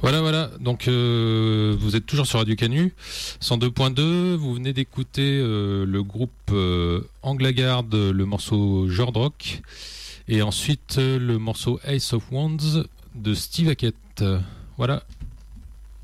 Voilà. Donc, vous êtes toujours sur Radio Canu, 102.2. Vous venez d'écouter le groupe Anglagarde, le morceau Jordrock. Et ensuite, le morceau Ace of Wands de Steve Hackett. Voilà.